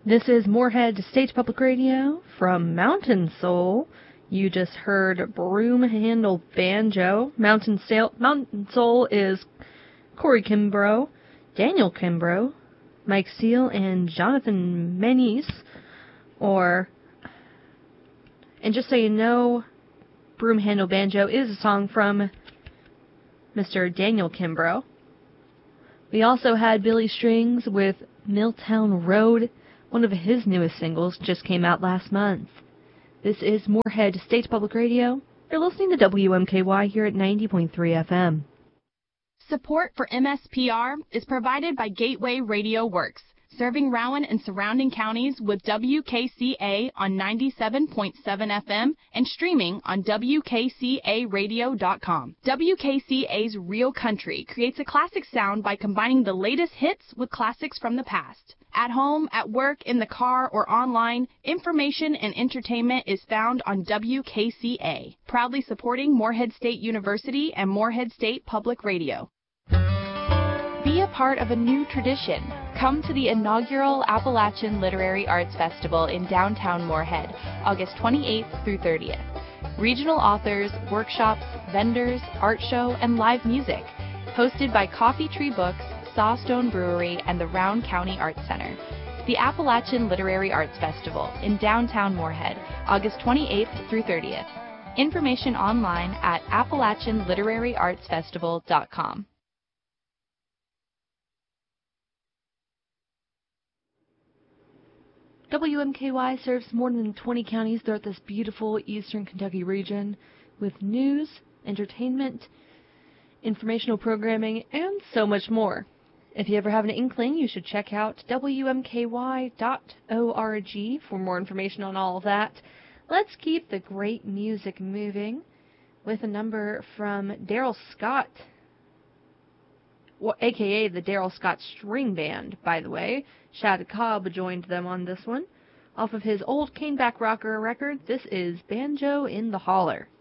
This is Moorhead State Public Radio from Mountain Soul. You just heard Broom Handle Banjo. Mountain Soul is Corey Kimbrough, Daniel Kimbrough, Mike Seal, and Jonathan Menis. And just so you know, Broom Handle Banjo is a song from Mr. Daniel Kimbrough. We also had Billy Strings with Milltown Road. One of his newest singles just came out last month. This is Moorhead State Public Radio. You're listening to WMKY here at 90.3 FM. Support for MSPR is provided by Gateway Radio Works, serving Rowan and surrounding counties with WKCA on 97.7 FM and streaming on WKCAradio.com. WKCA's Real Country creates a classic sound by combining the latest hits with classics from the past. At home, at work, in the car, or online, information and entertainment is found on WKCA, proudly supporting Moorhead State University and Moorhead State Public Radio. Be a part of a new tradition. Come to the inaugural Appalachian Literary Arts Festival in downtown Moorhead, August 28th through 30th. Regional authors, workshops, vendors, art show, and live music. Hosted by Coffee Tree Books, Sawstone Brewery, and the Round County Arts Center. The Appalachian Literary Arts Festival in downtown Moorhead, August 28th through 30th. Information online at AppalachianLiteraryArtsFestival.com. WMKY serves more than 20 counties throughout this beautiful eastern Kentucky region with news, entertainment, informational programming, and so much more. If you ever have an inkling, you should check out WMKY.org for more information on all of that. Let's keep the great music moving with a number from Daryl Scott, a.k.a. the Daryl Scott String Band, by the way. Shad Cobb joined them on this one. Off of his old Caneback Rocker record, this is Banjo in the Holler.